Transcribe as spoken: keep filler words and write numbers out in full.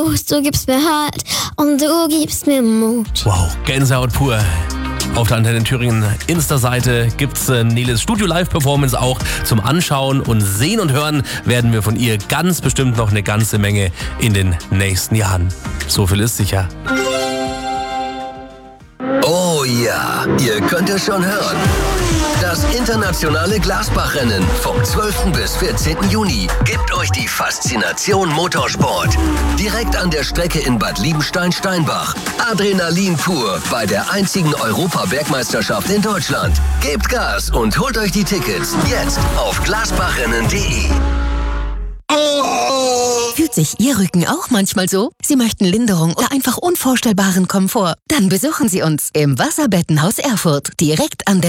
Du gibst mir Halt und du gibst mir Mut. Wow, Gänsehaut pur. Auf der Antenne Thüringen Insta-Seite gibt's äh, Neles Studio-Live-Performance auch zum Anschauen, und sehen und hören werden wir von ihr ganz bestimmt noch eine ganze Menge in den nächsten Jahren. So viel ist sicher. Oh ja, ihr könnt es schon hören. Das internationale Glasbach-Rennen vom zwölften bis vierzehnten Juni gibt euch die Faszination Motorsport. Direkt an der Strecke in Bad Liebenstein-Steinbach. Adrenalin pur bei der einzigen Europa-Bergmeisterschaft in Deutschland. Gebt Gas und holt euch die Tickets jetzt auf glasbachrennen punkt de. Fühlt sich Ihr Rücken auch manchmal so? Sie möchten Linderung oder einfach unvorstellbaren Komfort? Dann besuchen Sie uns im Wasserbettenhaus Erfurt, direkt an der